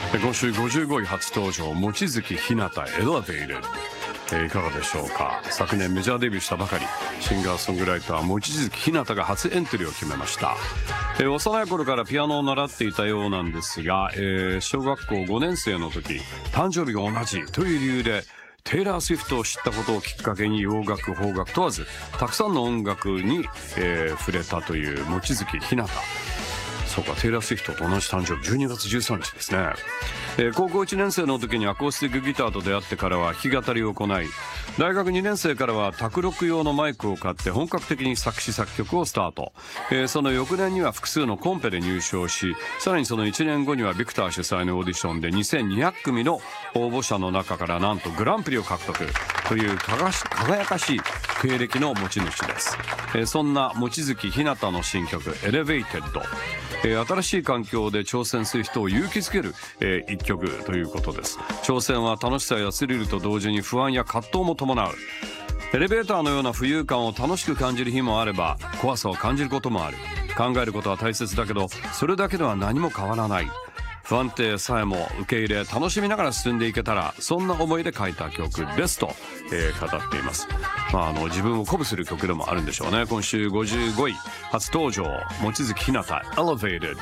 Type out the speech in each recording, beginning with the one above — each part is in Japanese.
今週55位初登場、望月ひなた Elevated。いかがでしょうか。昨年メジャーデビューしたばかり、シンガーソングライター望月ひなたが初エントリーを決めました。幼い頃からピアノを習っていたようなんですが、小学校5年生の時、誕生日が同じという理由でテイラー・スウィフトを知ったことをきっかけに、洋楽邦楽問わずたくさんの音楽に、触れたという望月ひなた。そうか、テイラー・スウィフトと同じ誕生日、12月13日ですね。高校1年生の時にアコースティックギターと出会ってからは弾き語りを行い、大学2年生からは卓録用のマイクを買って本格的に作詞作曲をスタート。その翌年には複数のコンペで入賞し、さらにその1年後にはビクター主催のオーディションで2200組の応募者の中からなんとグランプリを獲得という輝かしい経歴の持ち主です。そんな望月ひなたの新曲 Elevated、新しい環境で挑戦する人を勇気づける、一曲ということです。挑戦は楽しさやスリルと同時に不安や葛藤も伴う。エレベーターのような浮遊感を楽しく感じる日もあれば、怖さを感じることもある。考えることは大切だけど、それだけでは何も変わらない。不安定さえも受け入れ、楽しみながら進んでいけたら、そんな思いで書いた曲ですと、語っています。自分を鼓舞する曲でもあるんでしょうね。今週55位初登場、望月ひなた Elevated。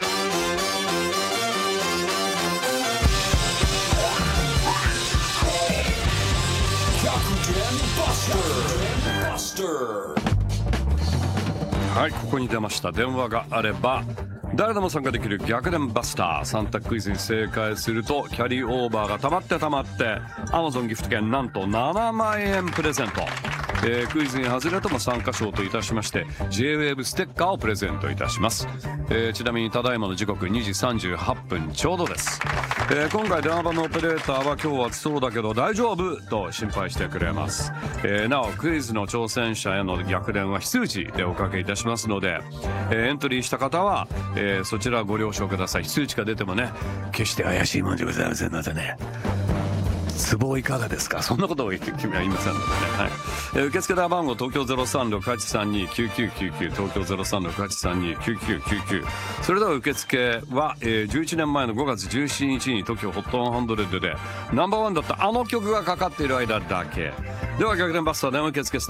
はい、ここに出ました。電話があれば誰でも参加できる逆転バスター。3択クイズに正解するとキャリーオーバーがたまって Amazon ギフト券なんと7万円プレゼント。クイズに外れても参加賞といたしまして J-WAVE ステッカーをプレゼントいたします。ちなみにただいまの時刻2時38分ちょうどです。今回電話番のオペレーターは今日は暑そうだけど大丈夫と心配してくれます。なおクイズの挑戦者への逆転は非通知でおかけいたしますので、エントリーした方は、そちらご了承ください。非通知が出てもね、決して怪しいもんじゃございませんのでね。ツボいかがですか。そんなことを君は言いませんのでね、はい。受付電話番号東京 0368329999 東京 0368329999。それでは受付は、11年前の5月17日に TOKIO HOT100 でナンバーワンだったあの曲がかかっている間だけでは、逆転バスター電話受付